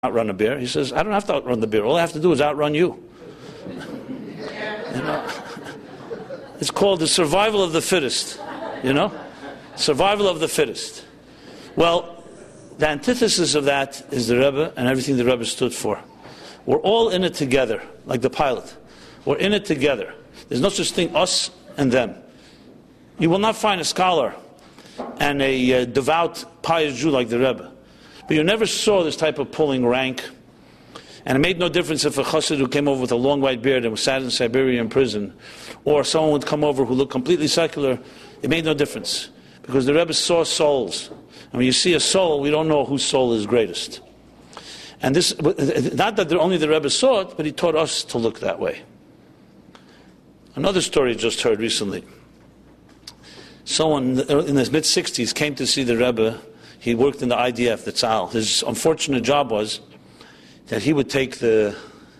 outrun a bear. He says, I don't have to outrun the bear. All I have to do is outrun you. It's called the survival of the fittest. Survival of the fittest. Well, the antithesis of that is the Rebbe and everything the Rebbe stood for. We're all in it together, like the pilot. We're in it together. There's no such thing, us and them. You will not find a scholar and a devout, pious Jew like the Rebbe. But you never saw this type of pulling rank. And it made no difference if a chassid who came over with a long white beard and was sat in Siberia in prison, or someone would come over who looked completely secular. It made no difference. Because the Rebbe saw souls. And when you see a soul, we don't know whose soul is greatest. And this, not that only the Rebbe saw it, but he taught us to look that way. Another story I just heard recently. Someone in his mid-60s came to see the Rebbe. He worked in the IDF, the Tzal. His unfortunate job was that he would take the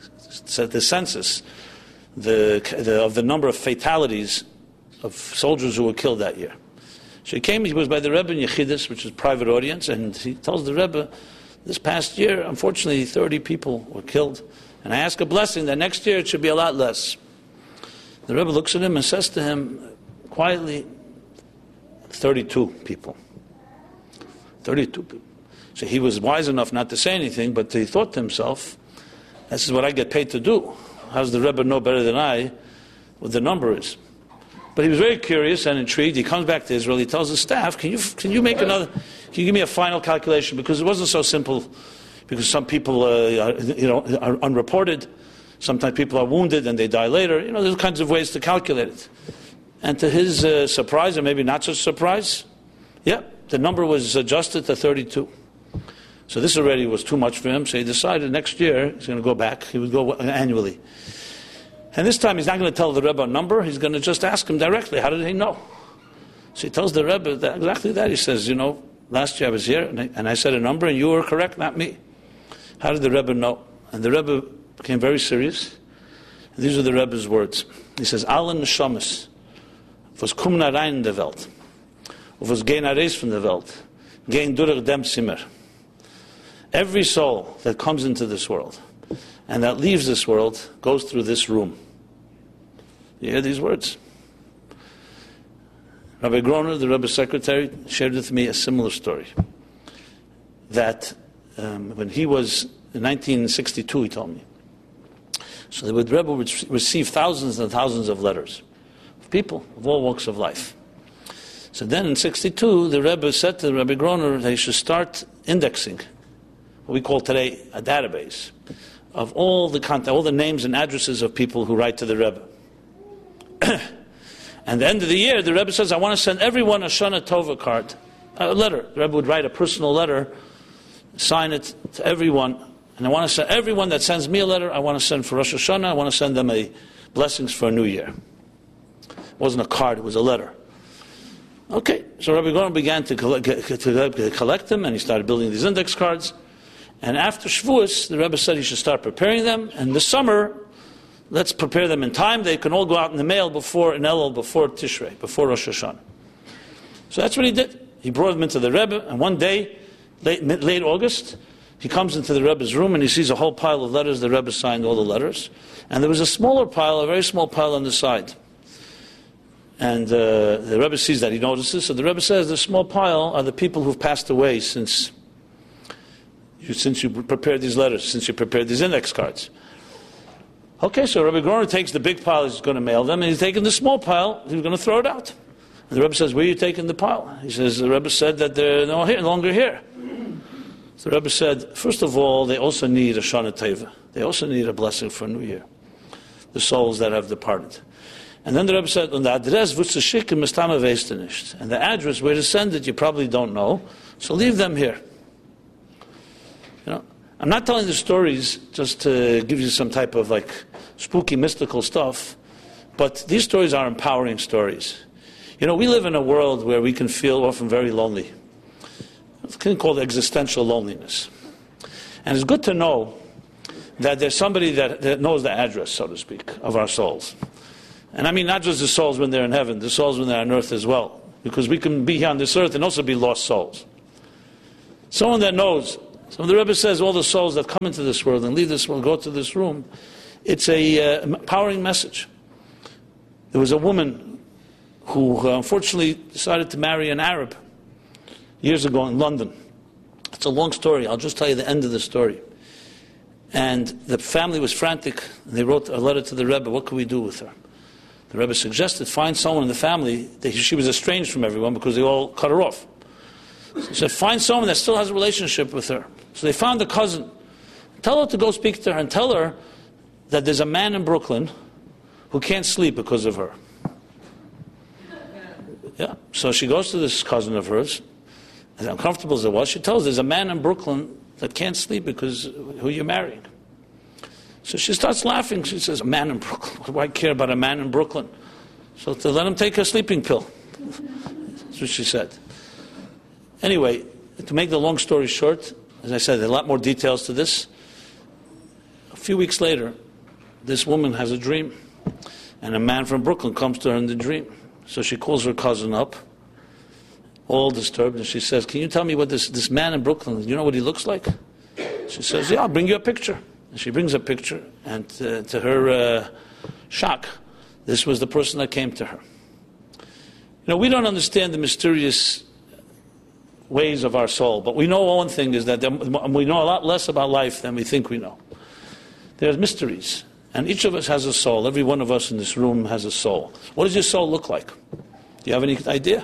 census of the number of fatalities of soldiers who were killed that year. So he was by the Rebbe in Yechidus, which is a private audience, and he tells the Rebbe, this past year, unfortunately, 30 people were killed, and I ask a blessing that next year it should be a lot less. The Rebbe looks at him and says to him, quietly, 32 people. 32 people. So he was wise enough not to say anything, but he thought to himself, this is what I get paid to do. How does the Rebbe know better than I what the number is? But he was very curious and intrigued. He comes back to Israel. He tells his staff, can you give me a final calculation? Because it wasn't so simple, because some people are unreported. Sometimes people are wounded and they die later. There's kinds of ways to calculate it. And to his surprise, or maybe not such surprise, the number was adjusted to 32. So this already was too much for him, so he decided next year he's going to go back. He would go annually. And this time he's not going to tell the Rebbe a number, he's going to just ask him directly, how did he know? So he tells the Rebbe exactly that. He says, last year I was here and I said a number and you were correct, not me. How did the Rebbe know? And the Rebbe became very serious. And these are the Rebbe's words. He says, Alle Neshamas, was kommen rein in der Welt, was gehen raus von der Welt, gehen durch dem Zimmer. Every soul that comes into this world and that leaves this world goes through this room. You hear these words? Rabbi Groner, the Rebbe's secretary, shared with me a similar story. That when he was in 1962, he told me. So the Rebbe would receive thousands and thousands of letters of people of all walks of life. So then in 1962, the Rebbe said to Rabbi Groner they should start indexing what we call today a database of all the names and addresses of people who write to the Rebbe. And at the end of the year, the Rebbe says, I want to send everyone a Shana Tova card, a letter. The Rebbe would write a personal letter, sign it to everyone, and I want to send everyone that sends me a letter, I want to send for Rosh Hashanah, I want to send them blessings for a new year. It wasn't a card, it was a letter. Okay, so Rabbi Goren began to collect them, and he started building these index cards. And after Shavuos, the Rebbe said he should start preparing them. And this summer, let's prepare them in time. They can all go out in the mail before Tishrei, before Rosh Hashanah. So that's what he did. He brought them into the Rebbe, and one day, late August, he comes into the Rebbe's room and he sees a whole pile of letters. The Rebbe signed all the letters. And there was a very small pile on the side. And the Rebbe sees that, he notices. So the Rebbe says, the small pile are the people who've passed away since you prepared these letters, since you prepared these index cards. Okay, so Rabbi Groner takes the big pile, he's going to mail them, and he's taking the small pile, he's going to throw it out. And the Rebbe says, where are you taking the pile? He says, the Rebbe said that they're no longer here. So the Rebbe said, first of all, they also need a Shana Teva. They also need a blessing for a new year. The souls that have departed. And then the Rebbe said, and the address and the address where to send it, you probably don't know, so leave them here. I'm not telling the stories just to give you some type of spooky, mystical stuff, but these stories are empowering stories. We live in a world where we can feel often very lonely. It's called existential loneliness. And it's good to know that there's somebody that knows the address, so to speak, of our souls. And I mean not just the souls when they're in heaven, the souls when they're on earth as well. Because we can be here on this earth and also be lost souls. Someone that knows So when the Rebbe says all the souls that come into this world and leave this world go to this room, it's a empowering message. There was a woman who unfortunately decided to marry an Arab years ago in London. It's a long story. I'll just tell you the end of the story. And the family was frantic, and they wrote a letter to the Rebbe, what could we do with her? The Rebbe suggested, find someone in the family, she was estranged from everyone because they all cut her off. So he said, find someone that still has a relationship with her. So they found a cousin. Tell her to go speak to her and tell her that there's a man in Brooklyn who can't sleep because of her. Yeah. So she goes to this cousin of hers, as uncomfortable as it was, she tells her there's a man in Brooklyn that can't sleep because who you're marrying. So she starts laughing. She says, a man in Brooklyn? What do I care about a man in Brooklyn? So to let him take a sleeping pill. That's what she said. Anyway, to make the long story short, as I said, there are a lot more details to this. A few weeks later, this woman has a dream, and a man from Brooklyn comes to her in the dream. So she calls her cousin up, all disturbed, and she says, can you tell me what this man in Brooklyn, you know what he looks like? She says, yeah, I'll bring you a picture. And she brings a picture, and to her shock, this was the person that came to her. You know, we don't understand the mysterious ways of our soul, but we know one thing is that we know a lot less about life than we think we know. There's mysteries, and each of us has a soul. Every one of us in this room has a soul. What does your soul look like? Do you have any idea?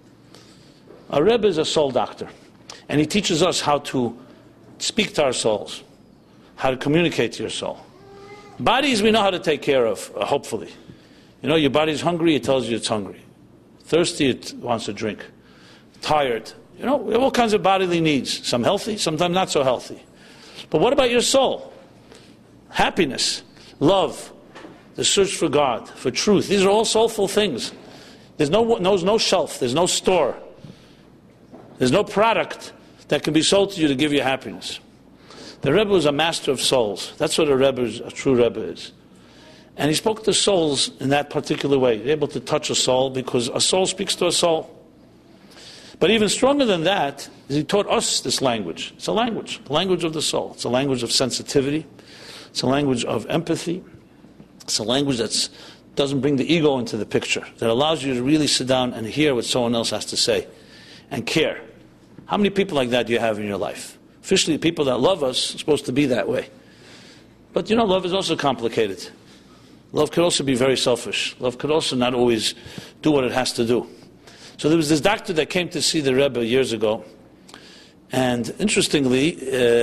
Our Rebbe is a soul doctor, and he teaches us how to speak to our souls, how to communicate to your soul. Bodies we know how to take care of, hopefully. You know, your body's hungry, it tells you it's hungry. Thirsty, it wants to drink. Tired. You know, we have all kinds of bodily needs. Some healthy, sometimes not so healthy. But what about your soul? Happiness, love, the search for God, for truth. These are all soulful things. There's no shelf, there's no store. There's no product that can be sold to you to give you happiness. The Rebbe was a master of souls. That's what a true Rebbe is. And he spoke to souls in that particular way. He's able to touch a soul because a soul speaks to a soul. But even stronger than that is he taught us this language. It's a language, the language of the soul. It's a language of sensitivity. It's a language of empathy. It's a language that doesn't bring the ego into the picture, that allows you to really sit down and hear what someone else has to say and care. How many people like that do you have in your life? Officially, people that love us are supposed to be that way. But you know, love is also complicated. Love could also be very selfish. Love could also not always do what it has to do. So there was this doctor that came to see the Rebbe years ago, and interestingly,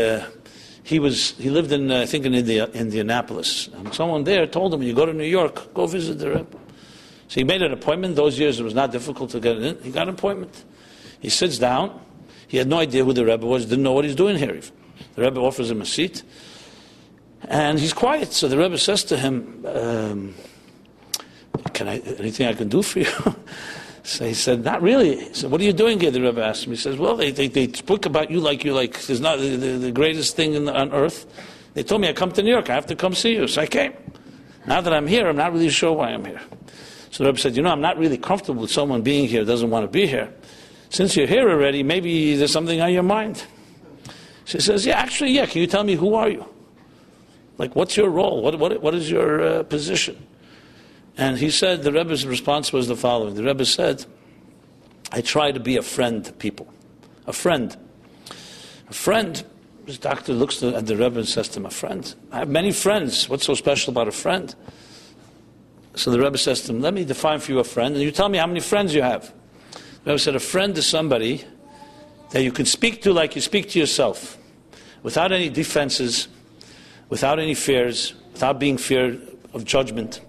he lived in, I think, in Indianapolis. And someone there told him, when you go to New York, go visit the Rebbe. So he made an appointment. Those years it was not difficult to get in. He got an appointment. He sits down. He had no idea who the Rebbe was, didn't know what he's doing here. The Rebbe offers him a seat, and he's quiet. So the Rebbe says to him, anything I can do for you? So he said, not really. He said, what are you doing here? The Rebbe asked him. He says, well, they spoke about you like there's not the greatest thing on earth. They told me I come to New York, I have to come see you. So I came. Now that I'm here, I'm not really sure why I'm here. So the Rebbe said, I'm not really comfortable with someone being here, doesn't want to be here. Since you're here already, maybe there's something on your mind. She says, yeah, can you tell me who are you? Like, what's your role? What is your position? And he said, the Rebbe's response was the following. The Rebbe said, I try to be a friend to people. A friend. A friend, this doctor looks at the Rebbe and says to him, a friend. I have many friends. What's so special about a friend? So the Rebbe says to him, let me define for you a friend, and you tell me how many friends you have. The Rebbe said, a friend is somebody that you can speak to like you speak to yourself, without any defenses, without any fears, without being feared of judgment,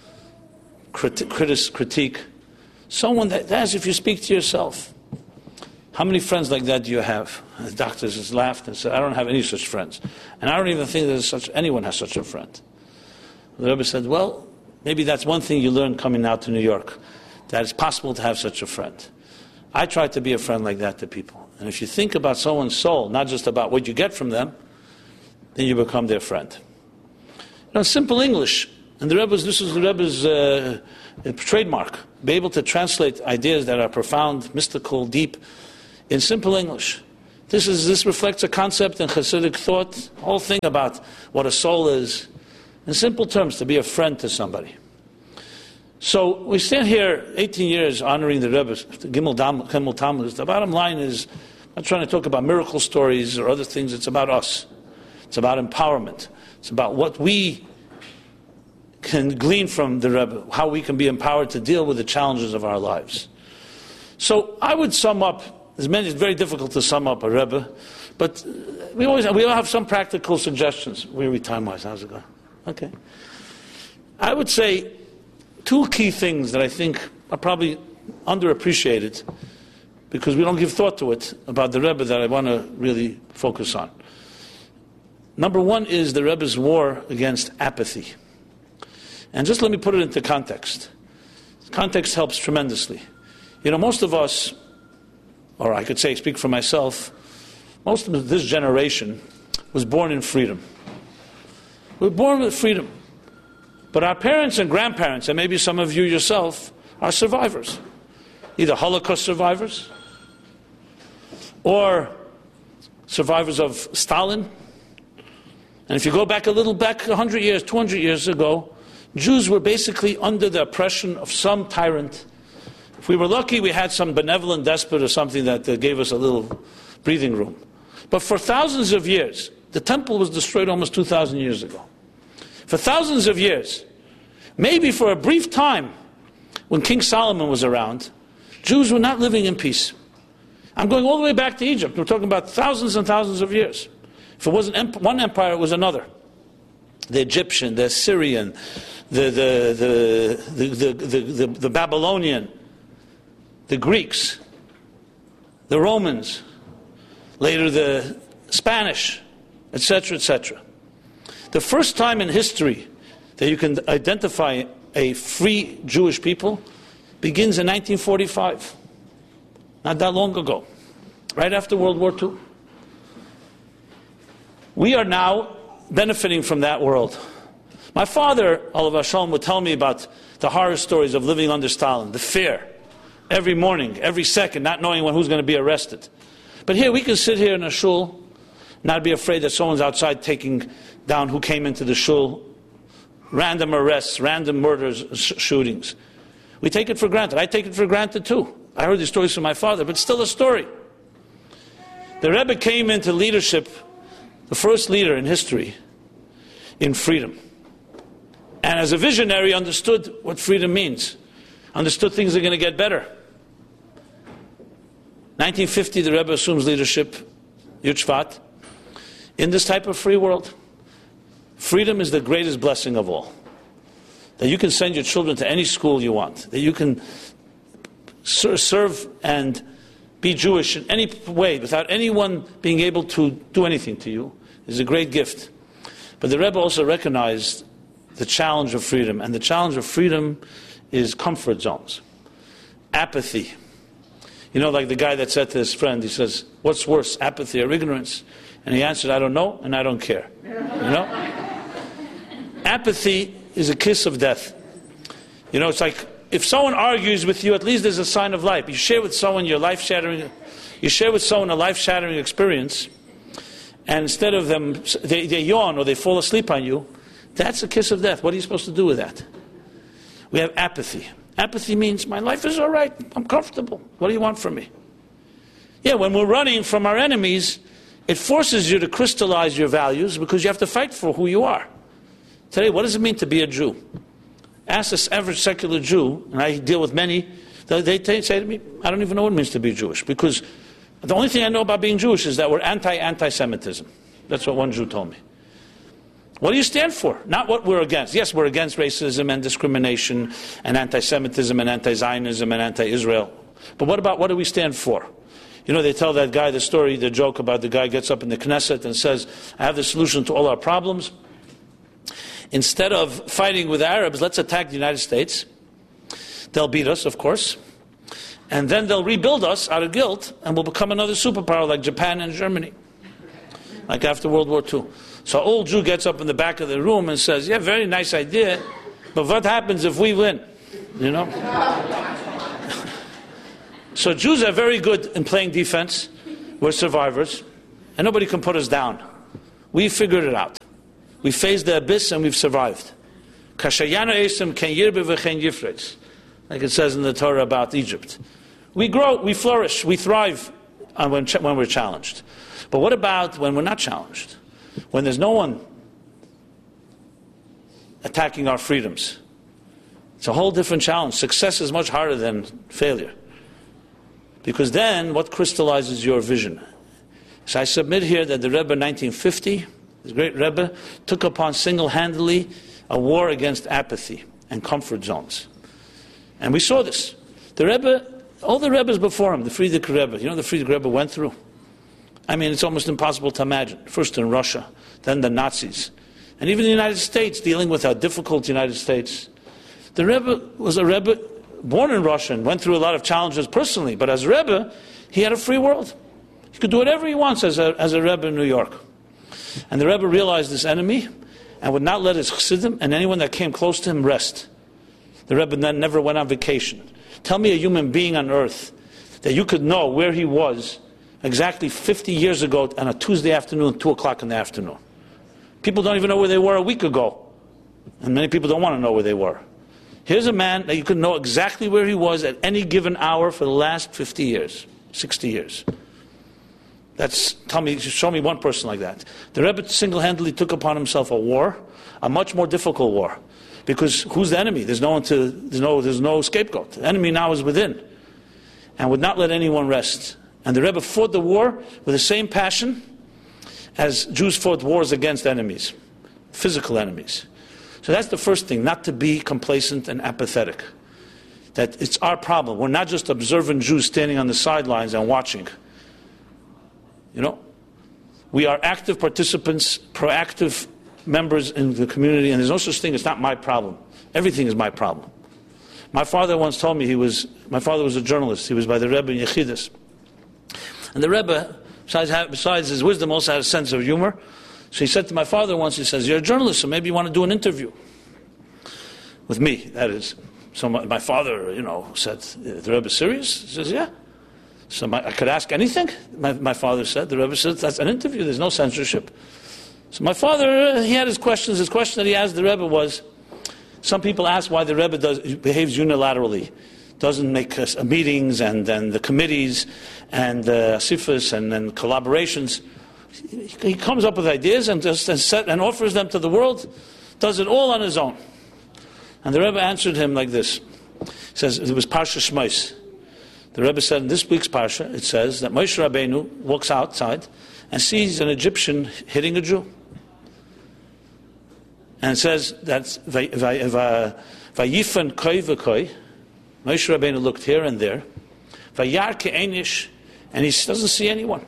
critique. Someone that as if you speak to yourself. How many friends like that do you have? And the doctor just laughed and said, I don't have any such friends. And I don't even think that anyone has such a friend. The Rebbe said, well, maybe that's one thing you learn coming out to New York, that it's possible to have such a friend. I try to be a friend like that to people. And if you think about someone's soul, not just about what you get from them, then you become their friend. Simple English. And this is the Rebbe's trademark. Be able to translate ideas that are profound, mystical, deep, in simple English. This reflects a concept in Hasidic thought, whole thing about what a soul is. In simple terms, to be a friend to somebody. So we stand here 18 years honoring the Rebbe, Gimel Tammuz. The bottom line is, I'm not trying to talk about miracle stories or other things. It's about us. It's about empowerment. It's about what we can glean from the Rebbe, how we can be empowered to deal with the challenges of our lives. So I would sum up, it's very difficult to sum up a Rebbe, but we all have some practical suggestions. Where are we time-wise? How's it going? Okay. I would say two key things that I think are probably underappreciated because we don't give thought to it about the Rebbe that I want to really focus on. Number one is the Rebbe's war against apathy. And just let me put it into context. Context helps tremendously. Most of us, or I could say, speak for myself, most of this generation was born in freedom. We were born with freedom. But our parents and grandparents, and maybe some of you yourself, are survivors. Either Holocaust survivors, or survivors of Stalin. And if you go back 100 years, 200 years ago, Jews were basically under the oppression of some tyrant. If we were lucky, we had some benevolent despot or something that gave us a little breathing room. But for thousands of years, the temple was destroyed almost 2,000 years ago. For thousands of years, maybe for a brief time, when King Solomon was around, Jews were not living in peace. I'm going all the way back to Egypt. We're talking about thousands and thousands of years. If it wasn't one empire, it was another. The Egyptian, the Assyrian, the Babylonian, the Greeks, the Romans, later the Spanish, etc., etc. The first time in history that you can identify a free Jewish people begins in 1945. Not that long ago, right after World War II. We are now benefiting from that world. My father, Olav Hashem, would tell me about the horror stories of living under Stalin, the fear, every morning, every second, not knowing who's going to be arrested. But here, we can sit here in a shul, not be afraid that someone's outside taking down who came into the shul, random arrests, random murders, shootings. We take it for granted. I take it for granted too. I heard these stories from my father, but still a story. The Rebbe came into leadership, the first leader in history, in freedom. And as a visionary, understood what freedom means. Understood things are going to get better. 1950, the Rebbe assumes leadership, Yud Shvat, in this type of free world. Freedom is the greatest blessing of all. That you can send your children to any school you want. That you can serve and be Jewish in any way without anyone being able to do anything to you is a great gift. But the Rebbe also recognized the challenge of freedom. And the challenge of freedom is comfort zones. Apathy. Like the guy that said to his friend, he says, what's worse, apathy or ignorance? And he answered, I don't know and I don't care. Apathy is a kiss of death. It's like if someone argues with you, at least there's a sign of life. You share with someone a life-shattering experience, and instead of them, they yawn or they fall asleep on you, that's a kiss of death. What are you supposed to do with that? We have apathy. Apathy means my life is all right. I'm comfortable. What do you want from me? Yeah, when we're running from our enemies, it forces you to crystallize your values because you have to fight for who you are. Today, what does it mean to be a Jew? Ask this average secular Jew, and I deal with many, they say to me, I don't even know what it means to be Jewish, because the only thing I know about being Jewish is that we're anti-Semitism. That's what one Jew told me. What do you stand for? Not what we're against. Yes, we're against racism and discrimination and anti-Semitism and anti-Zionism and anti-Israel. But what do we stand for? They tell that guy the joke about the guy gets up in the Knesset and says, I have the solution to all our problems. Instead of fighting with Arabs, let's attack the United States. They'll beat us, of course. And then they'll rebuild us out of guilt, and we'll become another superpower like Japan and Germany, like after World War II. So an old Jew gets up in the back of the room and says, yeah, very nice idea, but what happens if we win? So Jews are very good in playing defense. We're survivors, and nobody can put us down. We figured it out. We faced the abyss and we've survived. Like it says in the Torah about Egypt. We grow, we flourish, we thrive when we're challenged. But what about when we're not challenged? When there's no one attacking our freedoms? It's a whole different challenge. Success is much harder than failure. Because then, what crystallizes your vision? So I submit here that the Rebbe in 1950, the great Rebbe, took upon single-handedly a war against apathy and comfort zones. And we saw this. The Rebbe, all the Rebbes before him, the Frierdiker Rebbe, you know the Frierdiker Rebbe went through? I mean, it's almost impossible to imagine. First in Russia, then the Nazis. And even the United States, dealing with how difficult the United States. The Rebbe was a Rebbe born in Russia and went through a lot of challenges personally, but as Rebbe, he had a free world. He could do whatever he wants as a Rebbe in New York. And the Rebbe realized this enemy and would not let his chassidim and anyone that came close to him rest. The Rebbe then never went on vacation. Tell me a human being on earth that you could know where he was exactly 50 years ago on a Tuesday afternoon, 2 o'clock in the afternoon. People don't even know where they were a week ago. And many people don't want to know where they were. Here's a man that you could know exactly where he was at any given hour for the last 50 years, 60 years. Show me one person like that. The Rebbe single-handedly took upon himself a war, a much more difficult war. Because who's the enemy? There's no scapegoat. The enemy now is within. And would not let anyone rest. And the Rebbe fought the war with the same passion as Jews fought wars against enemies, physical enemies. So that's the first thing, not to be complacent and apathetic. That it's our problem. We're not just observant Jews standing on the sidelines and watching. You know, we are active participants, proactive members in the community, and there's no such thing, it's not my problem. Everything is my problem. My father once told me my father was a journalist. He was by the Rebbe in Yechidus. And the Rebbe, besides his wisdom, also had a sense of humor. So he said to my father once, he says, "You're a journalist, so maybe you want to do an interview." With me, that is. So my father, said, "The Rebbe is serious?" He says, "Yeah." So I could ask anything? My father said. The Rebbe said, "That's an interview, there's no censorship." So my father, he had his questions. His question that he asked the Rebbe was, some people ask why the Rebbe behaves unilaterally. Doesn't make meetings and the committees and asifas and collaborations. He comes up with ideas and offers them to the world, does it all on his own. And the Rebbe answered him like this. He says, it was Parsha Shmos. The Rebbe said in this week's Parsha, it says that Moshe Rabbeinu walks outside and sees an Egyptian hitting a Jew. And it says that Vayifan koi v'koi, Moshe Rabbeinu looked here and there, Vayar ke'enish, and he doesn't see anyone.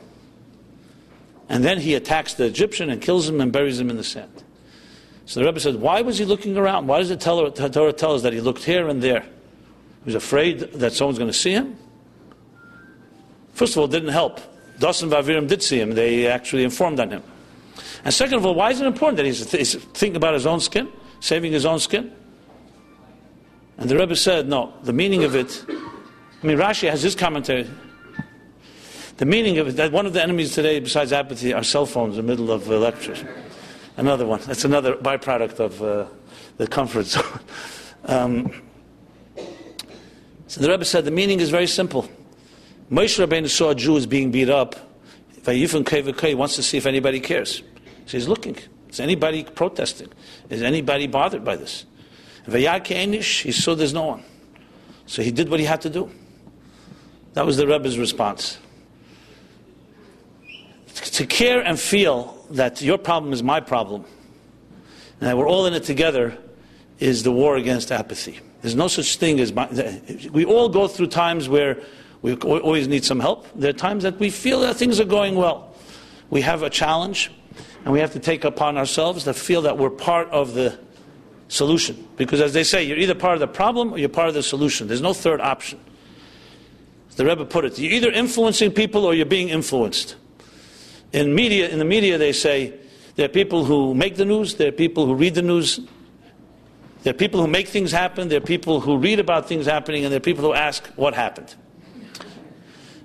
And then he attacks the Egyptian and kills him and buries him in the sand. So the Rebbe said, why was he looking around? Why does the Torah tell us that he looked here and there? He was afraid that someone's going to see him? First of all, it didn't help. Das and Vavirim did see him. They actually informed on him. And second of all, why is it important that he's thinking about his own skin? Saving his own skin? And the Rebbe said, no, the meaning of it, Rashi has his commentary. The meaning of it, that one of the enemies today, besides apathy, are cell phones in the middle of lectures. Another one. That's another byproduct of the comfort zone. So the Rebbe said the meaning is very simple. Moshe Rabbeinu saw a Jew as being beat up. He wants to see if anybody cares. So he's looking. Is anybody protesting? Is anybody bothered by this? He saw there's no one. So he did what he had to do. That was the Rebbe's response. To care and feel that your problem is my problem, and that we're all in it together, is the war against apathy. There's no such thing as... We all go through times where we always need some help. There are times that we feel that things are going well. We have a challenge, and we have to take upon ourselves to feel that we're part of the solution. Because as they say, you're either part of the problem or you're part of the solution. There's no third option. As the Rebbe put it, you're either influencing people or you're being influenced. In the media, they say there are people who make the news, there are people who read the news, there are people who make things happen, there are people who read about things happening, and there are people who ask what happened.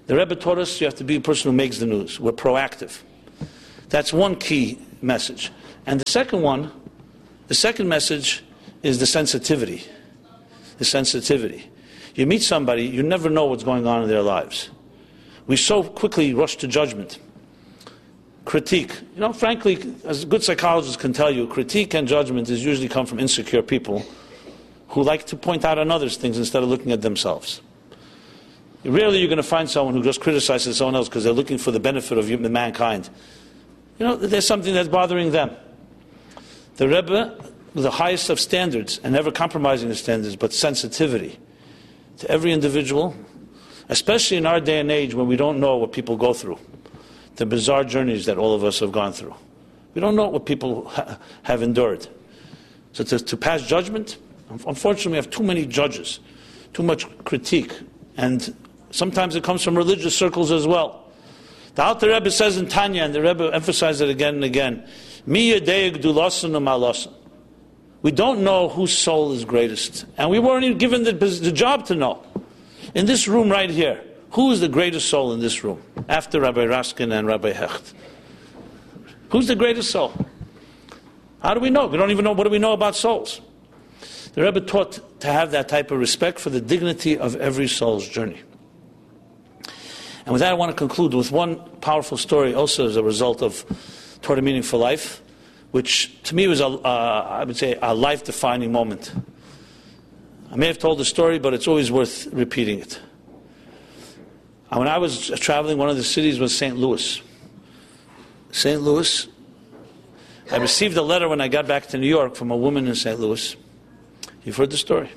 The Rebbe taught us you have to be a person who makes the news. We're proactive. That's one key message. And the second message is the sensitivity. The sensitivity. You meet somebody, you never know what's going on in their lives. We so quickly rush to judgment. Critique. Frankly, as good psychologists can tell you, critique and judgment is usually come from insecure people who like to point out on others things instead of looking at themselves. Rarely you're going to find someone who just criticizes someone else because they're looking for the benefit of mankind. There's something that's bothering them. The Rebbe, the highest of standards, and never compromising the standards, but sensitivity to every individual, especially in our day and age when we don't know what people go through, the bizarre journeys that all of us have gone through. We don't know what people have endured. So to pass judgment, unfortunately we have too many judges, too much critique, and sometimes it comes from religious circles as well. The Alter Rebbe says in Tanya, and the Rebbe emphasized it again and again, Mi yedei gdulasan u'malasan. We don't know whose soul is greatest. And we weren't even given the job to know. In this room right here, who is the greatest soul in this room? After Rabbi Raskin and Rabbi Hecht. Who's the greatest soul? How do we know? We don't even know. What do we know about souls? The Rebbe taught to have that type of respect for the dignity of every soul's journey. And with that, I want to conclude with one powerful story, also as a result of Torah Meaning for Life, which to me was, I would say, a life-defining moment. I may have told the story, but it's always worth repeating it. When I was traveling, one of the cities was St. Louis. St. Louis, I received a letter when I got back to New York from a woman in St. Louis. You've heard the story.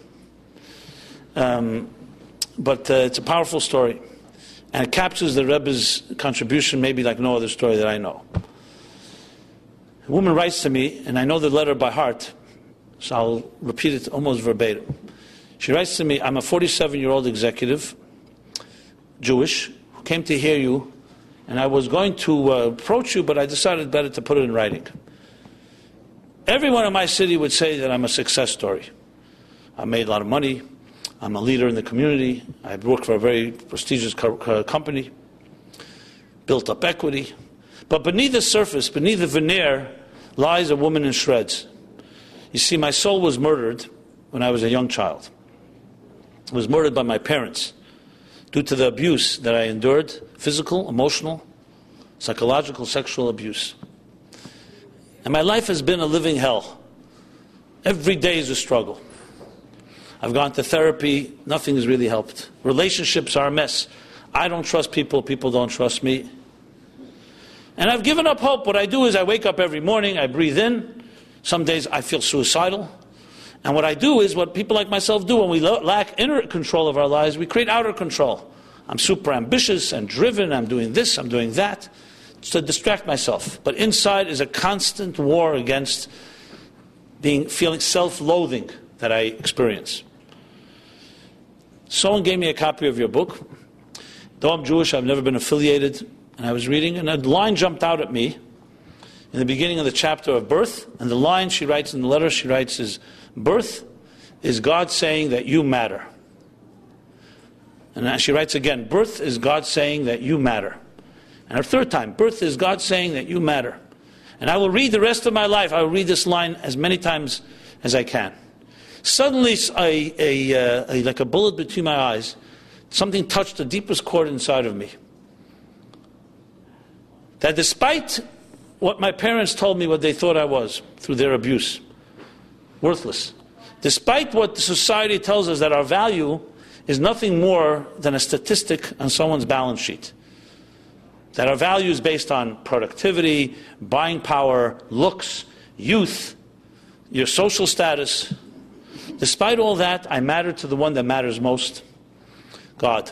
But it's a powerful story. And it captures the Rebbe's contribution maybe like no other story that I know. A woman writes to me, and I know the letter by heart, so I'll repeat it almost verbatim. She writes to me, I'm a 47-year-old executive, Jewish, who came to hear you, and I was going to approach you, but I decided better to put it in writing. Everyone in my city would say that I'm a success story. I made a lot of money. I'm a leader in the community. I worked for a very prestigious company, built up equity. But beneath the surface, beneath the veneer, lies a woman in shreds. You see, my soul was murdered when I was a young child. I was murdered by my parents due to the abuse that I endured, physical, emotional, psychological, sexual abuse. And my life has been a living hell. Every day is a struggle. I've gone to therapy, nothing has really helped. Relationships are a mess. I don't trust people, people don't trust me. And I've given up hope. What I do is I wake up every morning, I breathe in. Some days I feel suicidal. And what I do is what people like myself do when we lack inner control of our lives, we create outer control. I'm super ambitious and driven, I'm doing this, I'm doing that, to distract myself. But inside is a constant war against feeling self-loathing that I experience. Someone gave me a copy of your book. Though I'm Jewish, I've never been affiliated. And I was reading, and a line jumped out at me in the beginning of the chapter of birth. And the line she writes in the letter, she writes is, birth is God saying that you matter. And she writes again, birth is God saying that you matter. And a third time, birth is God saying that you matter. And I will read the rest of my life, I will read this line as many times as I can. Suddenly, like a bullet between my eyes, something touched the deepest chord inside of me. That despite what my parents told me what they thought I was through their abuse, worthless, despite what the society tells us that our value is nothing more than a statistic on someone's balance sheet, that our value is based on productivity, buying power, looks, youth, your social status, despite all that, I matter to the one that matters most, God.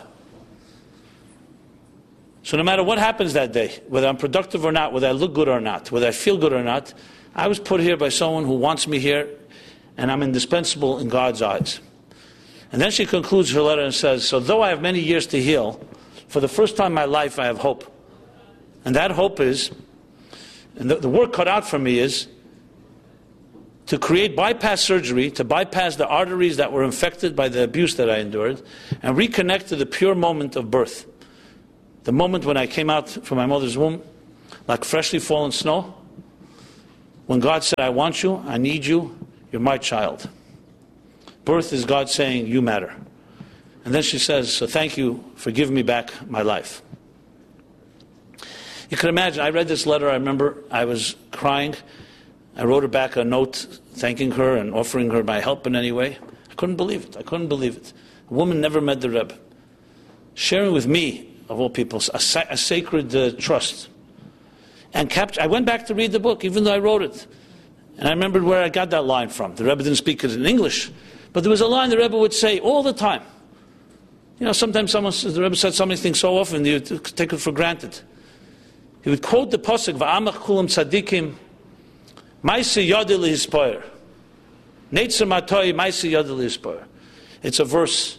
So no matter what happens that day, whether I'm productive or not, whether I look good or not, whether I feel good or not, I was put here by someone who wants me here, and I'm indispensable in God's eyes. And then she concludes her letter and says, so though I have many years to heal, for the first time in my life I have hope. And that hope is, and the work cut out for me is, to create bypass surgery, to bypass the arteries that were infected by the abuse that I endured, and reconnect to the pure moment of birth. the moment when I came out from my mother's womb, like freshly fallen snow, when God said, I want you, I need you, you're my child. Birth is God saying, you matter. And then she says, so thank you for giving me back my life. You can imagine, I read this letter, I remember I was crying. I wrote her back a note thanking her and offering her my help in any way. I couldn't believe it. A woman never met the Rebbe. Sharing with me, of all people, a sacred trust. And I went back to read the book, even though I wrote it. And I remembered where I got that line from. The Rebbe didn't speak it in English, but there was a line the Rebbe would say all the time. You know, sometimes the Rebbe said so many things so often, you take it for granted. He would quote the pasuk, "Va'amach kulam tzadikim, ma'aseh yodeh lihispoyer." Neitzer matoi, ma'aseh yodeh lihispoyer. It's a verse.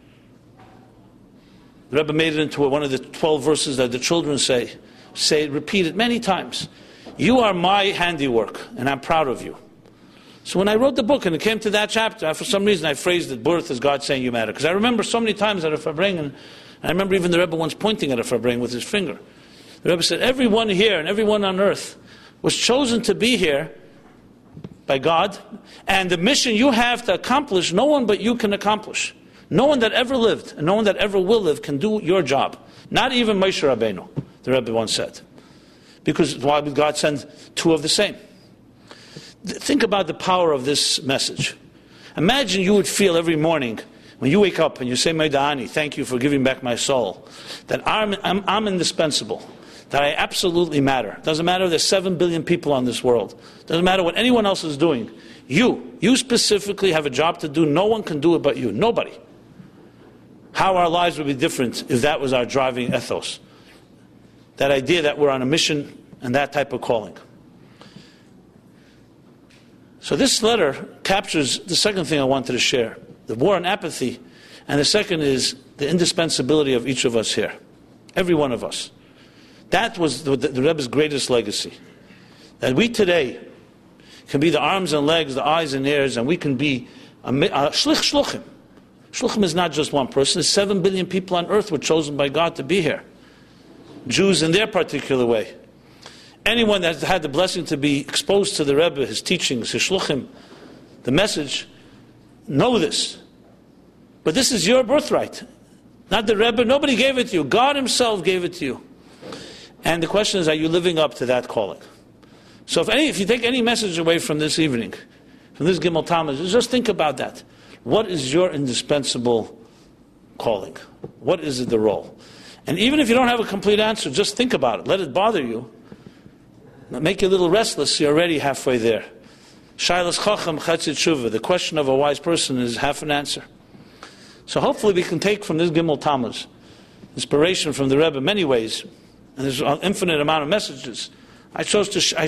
The Rebbe made it into one of the 12 verses that the children say, repeat it many times. You are my handiwork, and I'm proud of you. So when I wrote the book and it came to that chapter, for some reason I phrased it, birth is God saying you matter. Because I remember so many times at a Farbrengen, and I remember even the Rebbe once pointing at a Farbrengen with his finger. The Rebbe said, everyone here and everyone on earth was chosen to be here by God, and the mission you have to accomplish, no one but you can accomplish. No one that ever lived, and no one that ever will live can do your job. Not even Moshe Rabbeinu, the Rebbe once said. Because why would God send two of the same? Think about the power of this message. Imagine you would feel every morning, when you wake up and you say, Meida'ani, thank you for giving back my soul, that I'm indispensable. That I absolutely matter. Doesn't matter if there's 7 billion people on this world. Doesn't matter what anyone else is doing. You specifically have a job to do. No one can do it but you. Nobody. How our lives would be different if that was our driving ethos. That idea that we're on a mission and that type of calling. So this letter captures the second thing I wanted to share. The war on apathy. And the second is the indispensability of each of us here. Every one of us. That was the Rebbe's greatest legacy. That we today can be the arms and legs, the eyes and ears, and we can be a shluchim. Shluchim is not just one person. There's 7 billion people on earth were chosen by God to be here. Jews in their particular way. Anyone that had the blessing to be exposed to the Rebbe, his teachings, his shluchim, the message, know this. But this is your birthright. Not the Rebbe. Nobody gave it to you. God himself gave it to you. And the question is, are you living up to that calling? So if you take any message away from this evening, from this Gimel Tammuz, just think about that. What is your indispensable calling? What is the role? And even if you don't have a complete answer, just think about it. Let it bother you. Make you a little restless. You're already halfway there. Shailas Chacham Chatzit Shuva. The question of a wise person is half an answer. So hopefully we can take from this Gimel Tammuz inspiration from the Rebbe in many ways. And there's an infinite amount of messages. I chose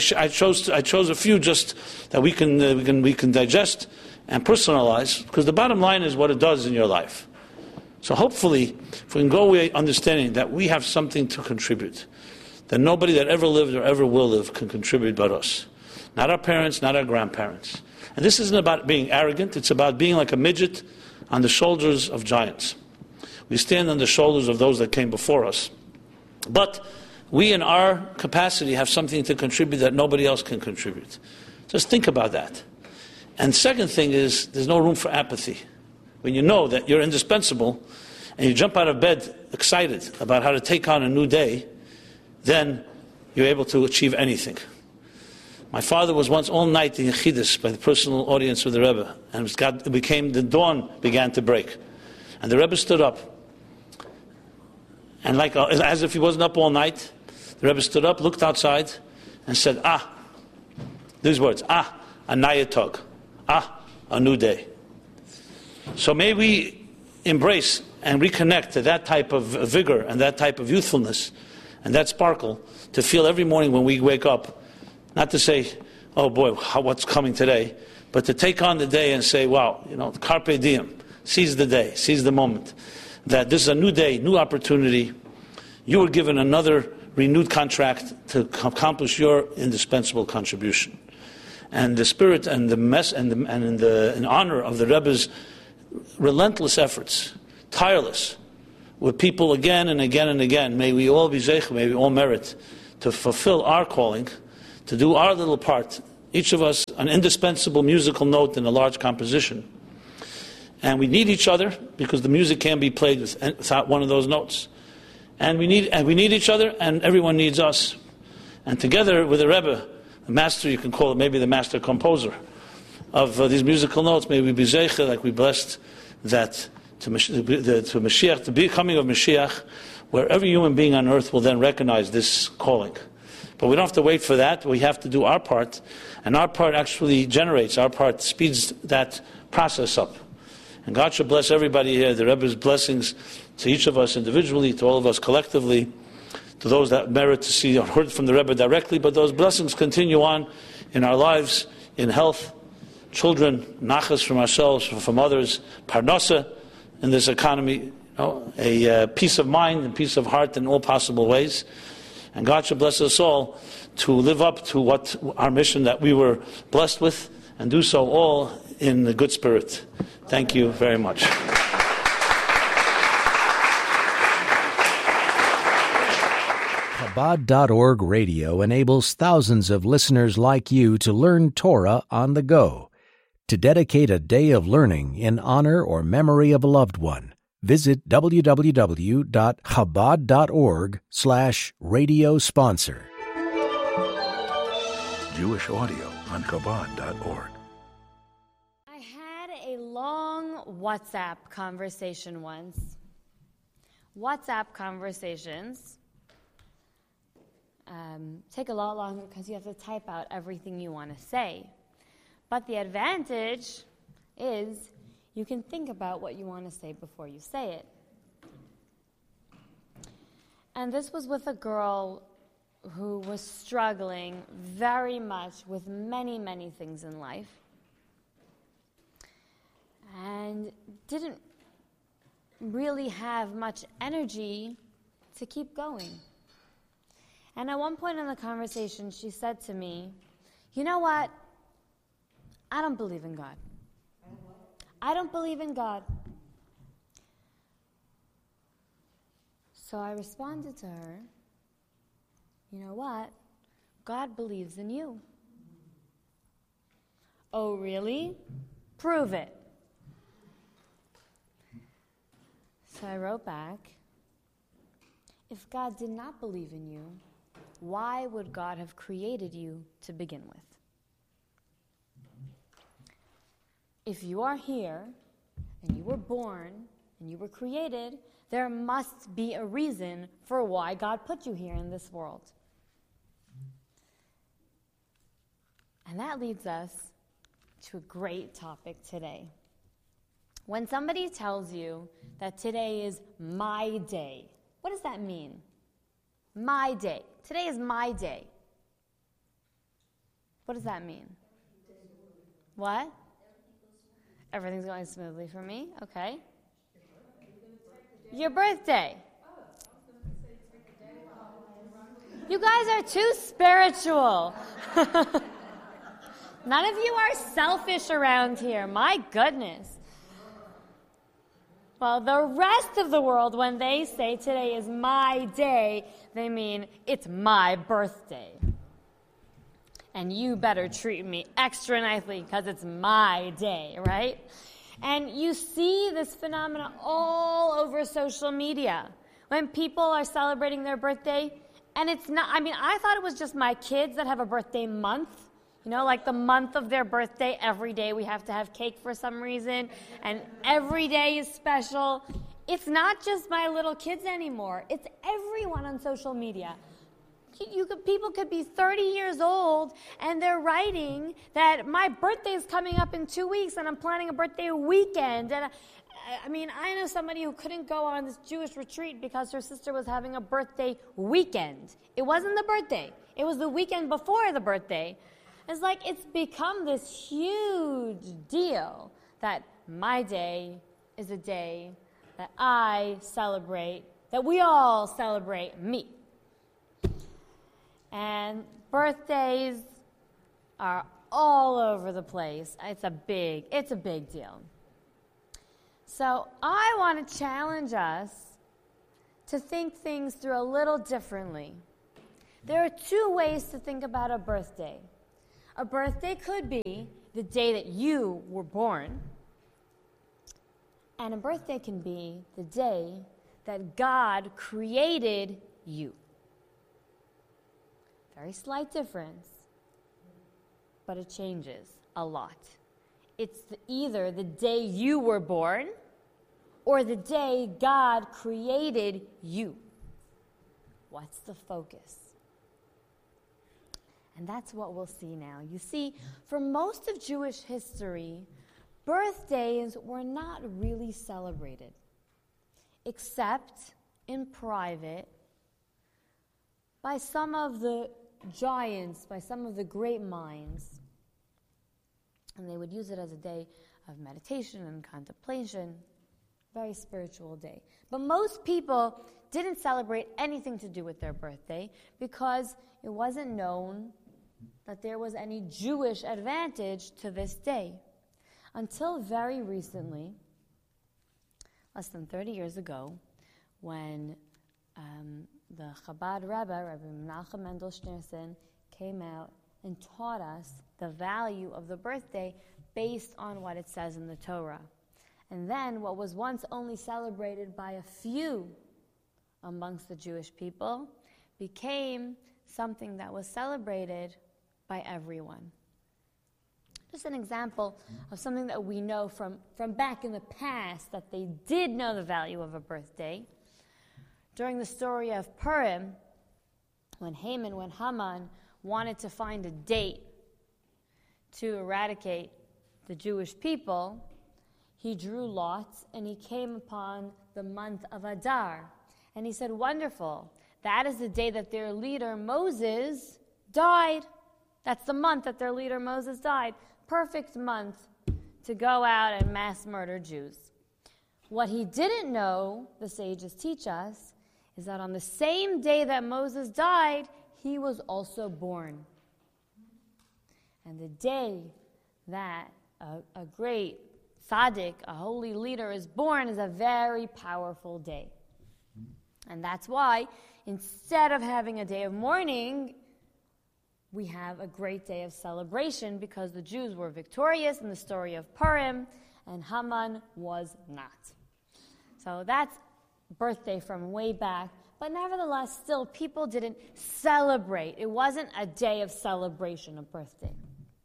a few just that we can digest and personalize, because the bottom line is what it does in your life. So hopefully, if we can go away understanding that we have something to contribute, that nobody that ever lived or ever will live can contribute but us. Not our parents, not our grandparents. And this isn't about being arrogant, it's about being like a midget on the shoulders of giants. We stand on the shoulders of those that came before us. But we in our capacity have something to contribute that nobody else can contribute. Just think about that. And second thing is, there's no room for apathy. When you know that you're indispensable and you jump out of bed excited about how to take on a new day, then you're able to achieve anything. My father was once all night in Yechidus by the personal audience of the Rebbe, and the dawn began to break. And the Rebbe stood up. And as if he wasn't up all night, the Rebbe stood up, looked outside, and said, these words, a nayatog, a new day. So may we embrace and reconnect to that type of vigor and that type of youthfulness and that sparkle to feel every morning when we wake up, not to say, oh boy, what's coming today, but to take on the day and say, wow, carpe diem, seize the day, seize the moment. That this is a new day, new opportunity. You were given another renewed contract to accomplish your indispensable contribution. And the spirit and the in honor of the Rebbe's relentless efforts, tireless, with people again and again and again. May we all be zeich, may we all merit to fulfill our calling, to do our little part, each of us an indispensable musical note in a large composition. And we need each other, because the music can't be played without one of those notes. And we need each other, and everyone needs us. And together with the Rebbe, the master, you can call it maybe the master composer of these musical notes, may we be zeicher, like we blessed that to Mashiach, the coming of Mashiach, where every human being on earth will then recognize this calling. But we don't have to wait for that. We have to do our part, and our part actually generates, our part speeds that process up. And God should bless everybody here, the Rebbe's blessings to each of us individually, to all of us collectively, to those that merit to see or heard from the Rebbe directly, but those blessings continue on in our lives, in health, children, nachas from ourselves, from others, parnasa in this economy, a peace of mind and peace of heart in all possible ways. And God should bless us all to live up to what our mission that we were blessed with, and do so all in the good spirit. Thank you very much. Chabad.org radio enables thousands of listeners like you to learn Torah on the go. To dedicate a day of learning in honor or memory of a loved one, visit www.chabad.org/radio sponsor. Jewish audio on Chabad.org. I had a long WhatsApp conversation once. WhatsApp conversations take a lot longer because you have to type out everything you want to say. But the advantage is you can think about what you want to say before you say it. And this was with a girl who was struggling very much with many, many things in life and didn't really have much energy to keep going. And at one point in the conversation, she said to me, "You know what? I don't believe in God. I don't believe in God." So I responded to her, "You know what? God believes in you." "Oh, really? Prove it." So I wrote back, "If God did not believe in you, why would God have created you to begin with? If you are here, and you were born, and you were created, there must be a reason for why God put you here in this world." And that leads us to a great topic today. When somebody tells you that today is my day, what does that mean? My day. Today is my day. What does that mean? What? Everything's going smoothly for me. Okay. Your birthday. You guys are too spiritual. None of you are selfish around here. My goodness. Well, the rest of the world, when they say today is my day, they mean it's my birthday. And you better treat me extra nicely because it's my day, right? And you see this phenomenon all over social media. When people are celebrating their birthday, and it's not, I thought it was just my kids that have a birthday month. You know, like the month of their birthday, every day we have to have cake for some reason, and every day is special. It's not just my little kids anymore. It's everyone on social media. People could be 30 years old, and they're writing that my birthday is coming up in 2 weeks, and I'm planning a birthday weekend. And I know somebody who couldn't go on this Jewish retreat because her sister was having a birthday weekend. It wasn't the birthday. It was the weekend before the birthday. It's like it's become this huge deal that my day is a day that I celebrate, that we all celebrate me. And birthdays are all over the place. It's a big deal. So I want to challenge us to think things through a little differently. There are two ways to think about a birthday. A birthday could be the day that you were born, and a birthday can be the day that God created you. Very slight difference, but it changes a lot. It's either the day you were born or the day God created you. What's the focus? And that's what we'll see now. You see, for most of Jewish history, birthdays were not really celebrated, except in private by some of the giants, by some of the great minds. And they would use it as a day of meditation and contemplation, very spiritual day. But most people didn't celebrate anything to do with their birthday because it wasn't known that there was any Jewish advantage to this day. Until very recently, less than 30 years ago, when the Chabad Rebbe, Rabbi Menachem Mendel Schneerson, came out and taught us the value of the birthday based on what it says in the Torah. And then what was once only celebrated by a few amongst the Jewish people became something that was celebrated by everyone. Just an example of something that we know from back in the past, that they did know the value of a birthday. During the story of Purim, when Haman wanted to find a date to eradicate the Jewish people, he drew lots and he came upon the month of Adar. And he said, wonderful, that is the day that their leader Moses died. That's the month that their leader Moses died. Perfect month to go out and mass murder Jews. What he didn't know, the sages teach us, is that on the same day that Moses died, he was also born. And the day that a great tzaddik, a holy leader, is born is a very powerful day. And that's why, instead of having a day of mourning, we have a great day of celebration, because the Jews were victorious in the story of Purim, and Haman was not. So that's birthday from way back. But nevertheless, still, people didn't celebrate. It wasn't a day of celebration, a birthday,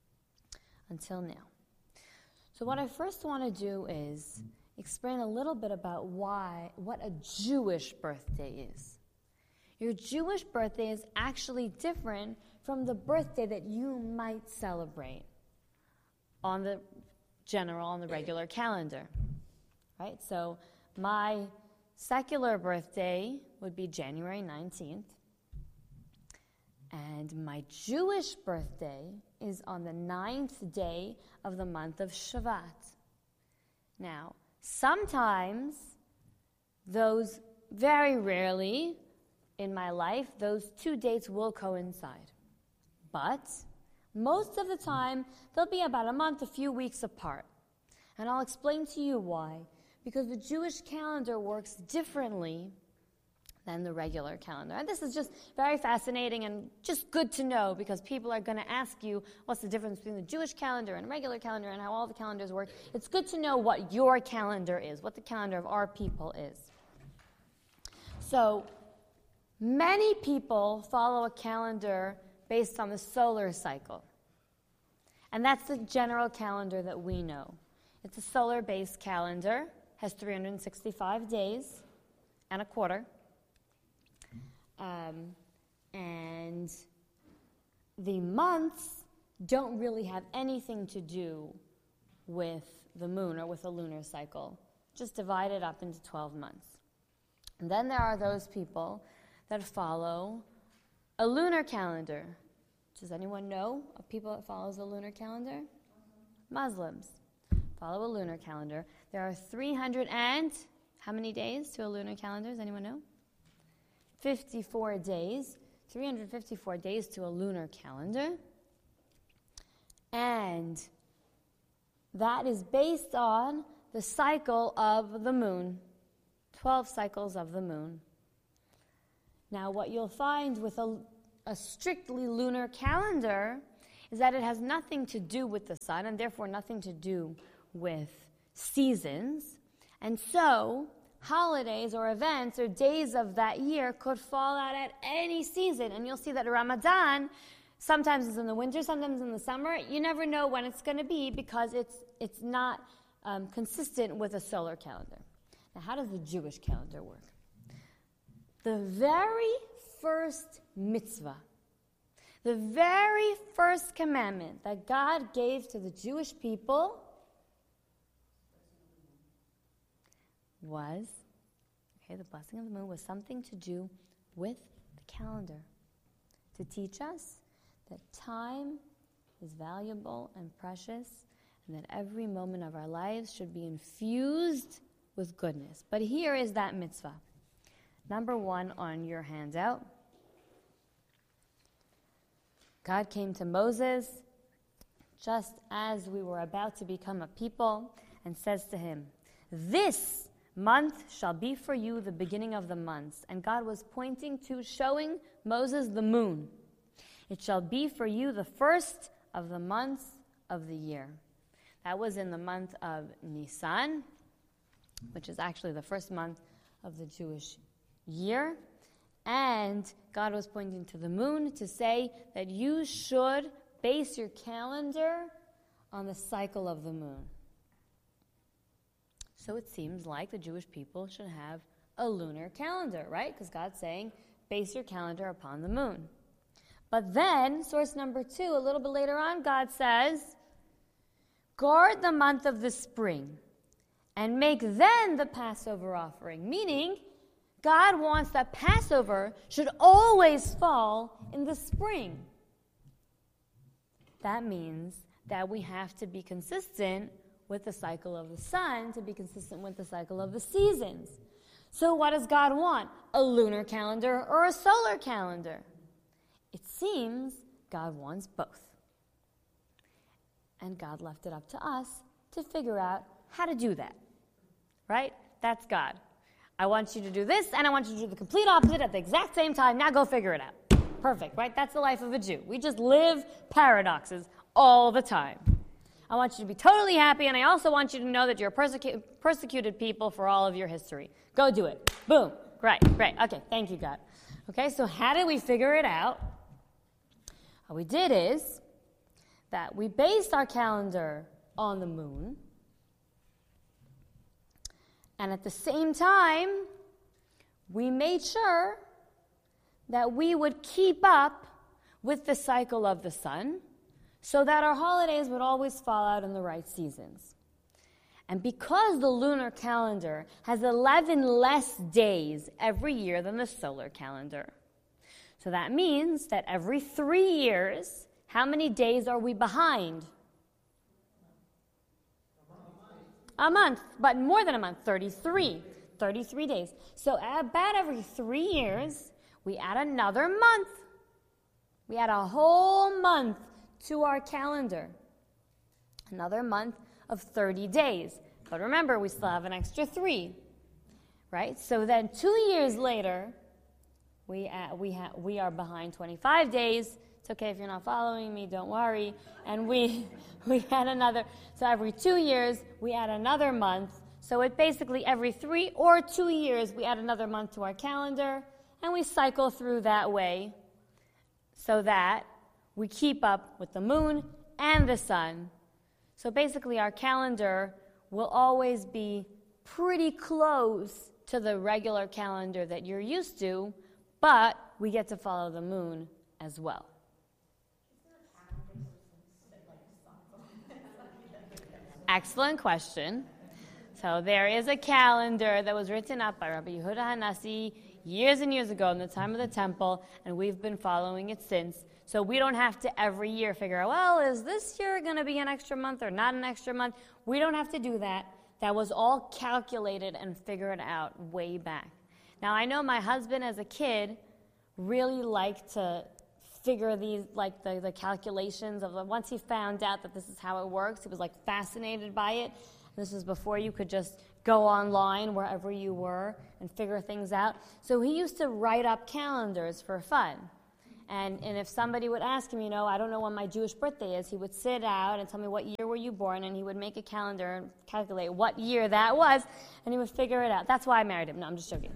until now. So what I first want to do is explain a little bit about what a Jewish birthday is. Your Jewish birthday is actually different from the birthday that you might celebrate on the regular calendar, right? So my secular birthday would be January 19th, and my Jewish birthday is on the 9th day of the month of Shvat. Now, sometimes very rarely in my life, those two dates will coincide. But most of the time, they'll be about a month, a few weeks apart. And I'll explain to you why. Because the Jewish calendar works differently than the regular calendar. And this is just very fascinating and just good to know, because people are going to ask you what's the difference between the Jewish calendar and regular calendar and how all the calendars work. It's good to know what your calendar is, what the calendar of our people is. So many people follow a calendar based on the solar cycle. And that's the general calendar that we know. It's a solar-based calendar, has 365 days and a quarter. And the months don't really have anything to do with the moon or with a lunar cycle, just divide it up into 12 months. And then there are those people that follow a lunar calendar. Does anyone know of people that follows a lunar calendar? Muslims follow a lunar calendar. There are 300 and how many days to a lunar calendar? Does anyone know? 54 days. 354 days to a lunar calendar. And that is based on the cycle of the moon. 12 cycles of the moon. Now, what you'll find with a strictly lunar calendar is that it has nothing to do with the sun and therefore nothing to do with seasons. And so, holidays or events or days of that year could fall out at any season. And you'll see that Ramadan sometimes is in the winter, sometimes in the summer. You never know when it's going to be because it's not consistent with a solar calendar. Now, how does the Jewish calendar work? The very first mitzvah, the very first commandment that God gave to the Jewish people was, the blessing of the moon was something to do with the calendar, to teach us that time is valuable and precious and that every moment of our lives should be infused with goodness. But here is that mitzvah. Number 1 on your handout. God came to Moses just as we were about to become a people and says to him, "This month shall be for you the beginning of the months." And God was pointing to, showing Moses the moon. "It shall be for you the first of the months of the year." That was in the month of Nisan, which is actually the first month of the Jewish year. And God was pointing to the moon to say that you should base your calendar on the cycle of the moon. So it seems like the Jewish people should have a lunar calendar, right? Because God's saying, base your calendar upon the moon. But then, source number 2, a little bit later on, God says, guard the month of the spring and make then the Passover offering. Meaning, God wants that Passover should always fall in the spring. That means that we have to be consistent with the cycle of the sun to be consistent with the cycle of the seasons. So what does God want? A lunar calendar or a solar calendar? It seems God wants both. And God left it up to us to figure out how to do that. Right? That's God. I want you to do this, and I want you to do the complete opposite at the exact same time. Now go figure it out. Perfect, right? That's the life of a Jew. We just live paradoxes all the time. I want you to be totally happy, and I also want you to know that you're a persecuted people for all of your history. Go do it. Boom. Great. Okay, thank you, God. Okay, so how did we figure it out? What we did is that we based our calendar on the moon, and at the same time, we made sure that we would keep up with the cycle of the sun so that our holidays would always fall out in the right seasons. And because the lunar calendar has 11 less days every year than the solar calendar, so that means that every 3 years, how many days are we behind? A month, but more than a month, 33 days. So about every 3 years, we add another month. We add a whole month to our calendar. Another month of 30 days. But remember, we still have an extra 3, right? So then 2 years later, we are behind 25 days. It's okay if you're not following me, don't worry. And we add another, so every 2 years, we add another month. So it basically every 3 or 2 years, we add another month to our calendar, and we cycle through that way so that we keep up with the moon and the sun. So basically our calendar will always be pretty close to the regular calendar that you're used to, but we get to follow the moon as well. Excellent question. So there is a calendar that was written up by Rabbi Yehuda Hanassi years and years ago in the time of the temple, and we've been following it since. So we don't have to every year figure out, well, is this year going to be an extra month or not an extra month? We don't have to do that. That was all calculated and figured out way back. Now, I know my husband as a kid really liked to figure these, like the calculations of once he found out that this is how it works, he was like fascinated by it. This was before you could just go online wherever you were and figure things out. So he used to write up calendars for fun. And if somebody would ask him, I don't know when my Jewish birthday is, he would sit out and tell me, what year were you born? And he would make a calendar and calculate what year that was, and he would figure it out. That's why I married him. No, I'm just joking.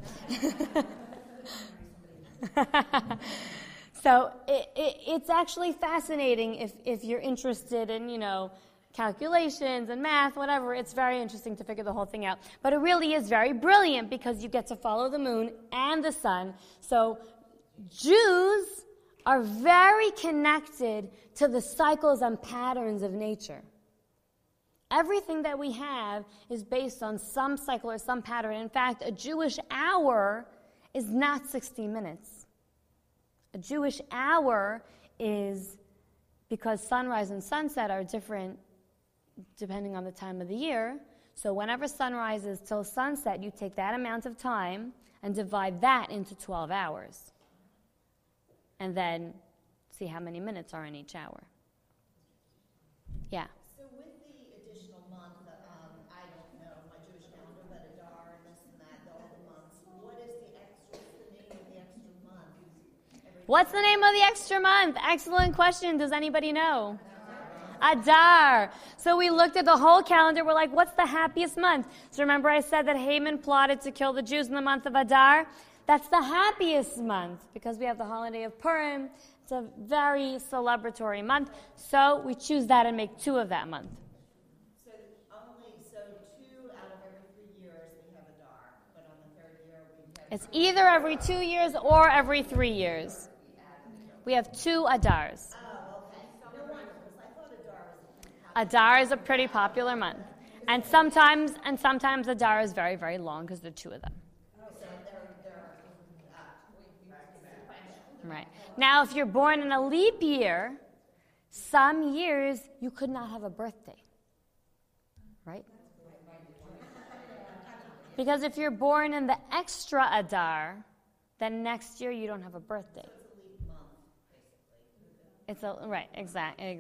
So it's actually fascinating if you're interested in, calculations and math, whatever. It's very interesting to figure the whole thing out. But it really is very brilliant because you get to follow the moon and the sun. So Jews are very connected to the cycles and patterns of nature. Everything that we have is based on some cycle or some pattern. In fact, a Jewish hour is not 60 minutes. A Jewish hour is, because sunrise and sunset are different depending on the time of the year. So whenever sunrise is till sunset, you take that amount of time and divide that into 12 hours. And then see how many minutes are in each hour. Yeah. So with the additional month, I don't know my Jewish calendar, but Adar and this and that, all the months, what's the name of the extra month? What's the name of the extra month? Excellent question. Does anybody know? Adar. So we looked at the whole calendar. We're like, what's the happiest month? So remember I said that Haman plotted to kill the Jews in the month of Adar? That's the happiest month because we have the holiday of Purim. It's a very celebratory month. So we choose that and make 2 of that month. So 2 out of every 3 years we have Adar, but on the 3rd year we have... It's either every 2 years or every 3 years. We have 2 Adars. Oh, okay. No wonder, because I thought Adar was... Adar is a pretty popular month. And sometimes Adar is very, very long because there are 2 of them. Right. Now, if you're born in a leap year, some years you could not have a birthday. Right? Because if you're born in the extra Adar, then next year you don't have a birthday. It's a right, exactly.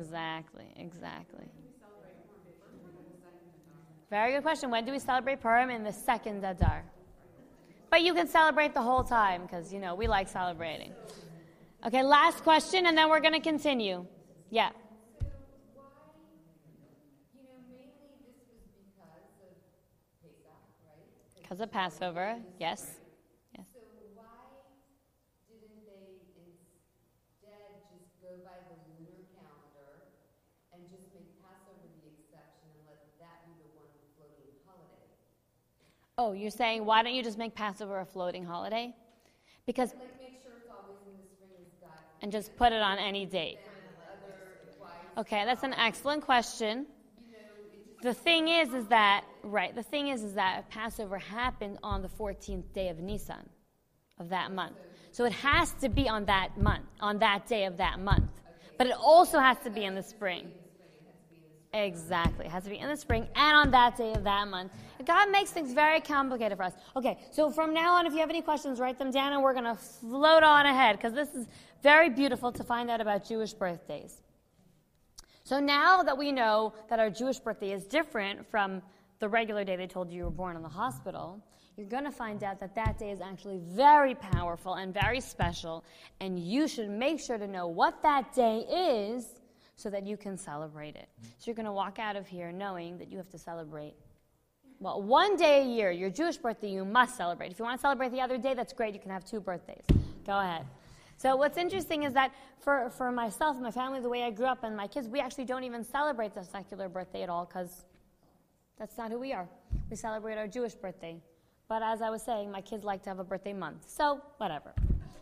Very good question. When do we celebrate Purim? In the 2nd Adar. But you can celebrate the whole time because, we like celebrating. Okay, last question, and then we're going to continue. Yeah. So why, mainly this was because of Pesach, right? Because of Passover, yes. So why didn't they instead just go by the lunar calendar and just make Passover the exception and let that be the one floating holiday? Oh, you're saying why don't you just make Passover a floating holiday? Because... make sure it's always in the spring as God. And just put it on any date. Okay, that's an excellent question. The thing is that Passover happened on the 14th day of Nisan, of that month. So it has to be on that month, on that day of that month. But it also has to be in the spring. Exactly. It has to be in the spring and on that day of that month. God makes things very complicated for us. Okay, so from now on, if you have any questions, write them down and we're going to float on ahead because this is very beautiful to find out about Jewish birthdays. So now that we know that our Jewish birthday is different from the regular day they told you were born in the hospital, you're going to find out that that day is actually very powerful and very special, and you should make sure to know what that day is so that you can celebrate it. So you're going to walk out of here knowing that you have to celebrate, well, one day a year, your Jewish birthday, you must celebrate. If you want to celebrate the other day, that's great. You can have 2 birthdays. Go ahead. So what's interesting is that for myself and my family, the way I grew up and my kids, we actually don't even celebrate the secular birthday at all because that's not who we are. We celebrate our Jewish birthday. But as I was saying, my kids like to have a birthday month. So whatever.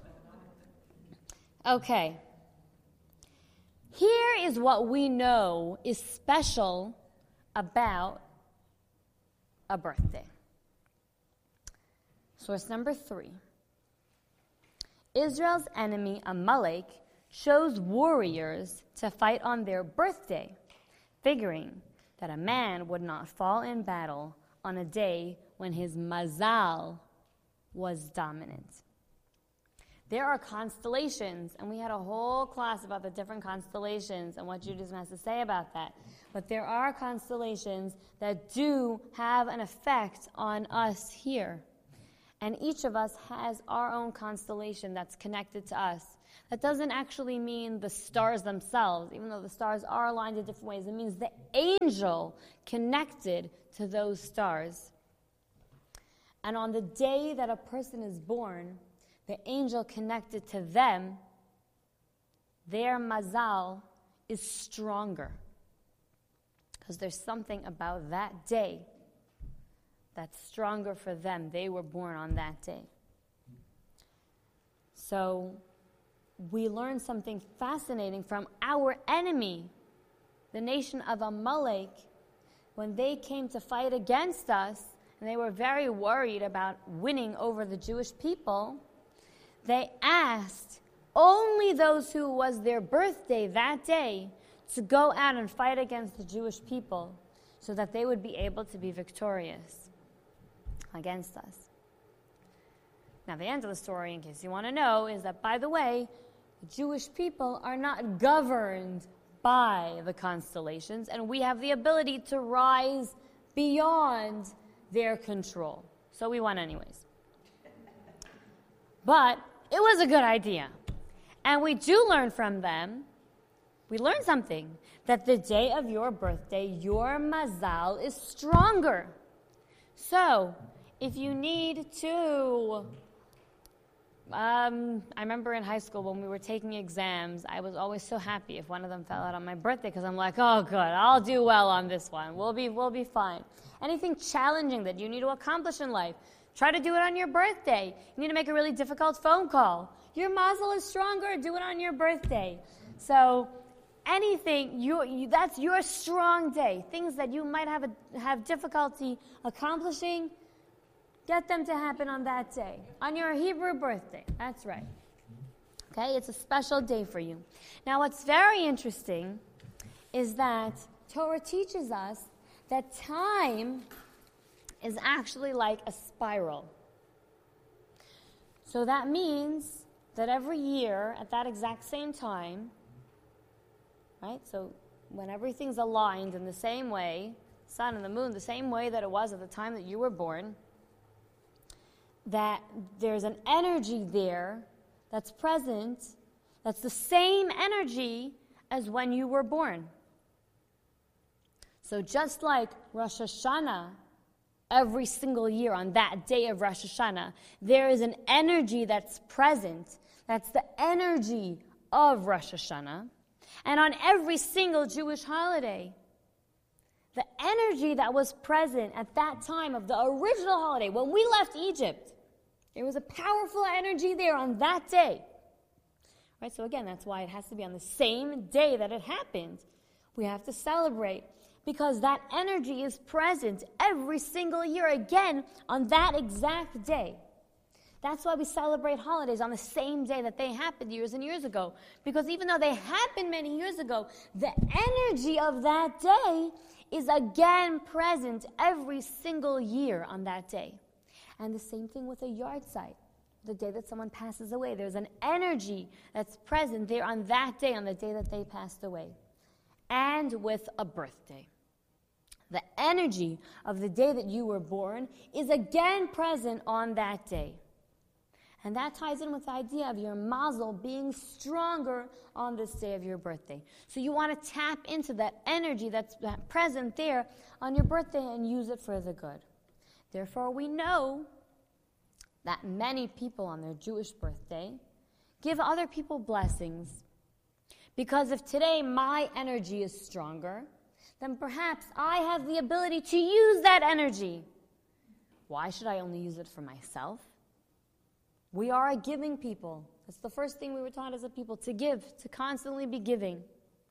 Okay. Here is what we know is special about a birthday. Source number 3. Israel's enemy Amalek chose warriors to fight on their birthday, figuring that a man would not fall in battle on a day when his mazal was dominant. There are constellations, and we had a whole class about the different constellations and what Judaism has to say about that. But there are constellations that do have an effect on us here. And each of us has our own constellation that's connected to us. That doesn't actually mean the stars themselves, even though the stars are aligned in different ways. It means the angel connected to those stars. And on the day that a person is born, the angel connected to them, their mazal is stronger. Because there's something about that day that's stronger for them. They were born on that day. So we learn something fascinating from our enemy, the nation of Amalek, when they came to fight against us, and they were very worried about winning over the Jewish people. They asked only those who was their birthday that day to go out and fight against the Jewish people so that they would be able to be victorious against us. Now, the end of the story, in case you want to know, is that, by the way, the Jewish people are not governed by the constellations, and we have the ability to rise beyond their control. So we won anyways. But it was a good idea. And we do learn from them. We learn something. That the day of your birthday, your mazal is stronger. So, if you need to... I remember in high school when we were taking exams, I was always so happy if one of them fell out on my birthday because I'm like, oh, good, I'll do well on this one. We'll be fine. Anything challenging that you need to accomplish in life, try to do it on your birthday. You need to make a really difficult phone call. Your mazel is stronger, do it on your birthday. So anything, that's your strong day. Things that you might have difficulty accomplishing, get them to happen on that day, on your Hebrew birthday. That's right. Okay, it's a special day for you. Now, what's very interesting is that Torah teaches us that time is actually like a spiral. So that means that every year, at that exact same time, right, so when everything's aligned in the same way, sun and the moon, the same way that it was at the time that you were born, that there's an energy there that's present, that's the same energy as when you were born. So just like Rosh Hashanah, every single year on that day of Rosh Hashanah, there is an energy that's present. That's the energy of Rosh Hashanah. And on every single Jewish holiday, the energy that was present at that time of the original holiday, when we left Egypt, there was a powerful energy there on that day. Right? So again, that's why it has to be on the same day that it happened. We have to celebrate because that energy is present every single year again on that exact day. That's why we celebrate holidays on the same day that they happened years and years ago. Because even though they happened many years ago, the energy of that day is again present every single year on that day. And the same thing with a yard site. The day that someone passes away, there's an energy that's present there on that day, on the day that they passed away. And with a birthday. The energy of the day that you were born is again present on that day. And that ties in with the idea of your mazel being stronger on this day of your birthday. So you want to tap into that energy that's present there on your birthday and use it for the good. Therefore, we know that many people on their Jewish birthday give other people blessings. Because if today my energy is stronger, then perhaps I have the ability to use that energy. Why should I only use it for myself? We are a giving people. That's the first thing we were taught as a people, to give, to constantly be giving.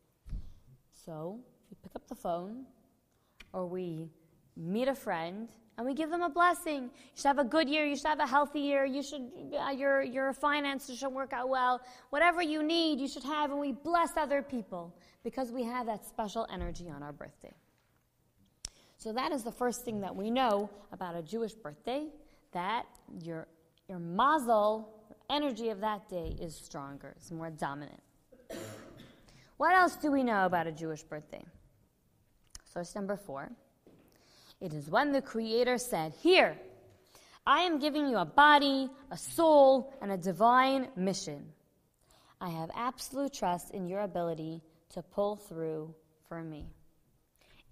So, we pick up the phone, or we meet a friend, and we give them a blessing. You should have a good year. You should have a healthy year. You should, your finances should work out well. Whatever you need, you should have, and we bless other people because we have that special energy on our birthday. So that is the first thing that we know about a Jewish birthday, that your mazel, energy of that day is stronger. It's more dominant. What else do we know about a Jewish birthday? Source number 4. It is when the Creator said, "Here, I am giving you a body, a soul, and a divine mission. I have absolute trust in your ability to pull through for me."